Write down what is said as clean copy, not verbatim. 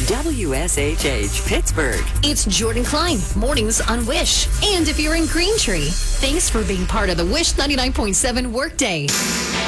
WSHH Pittsburgh. It's Jordan Klein, mornings on Wish. And if you're in Green Tree, thanks for being part of the Wish 99.7 Workday.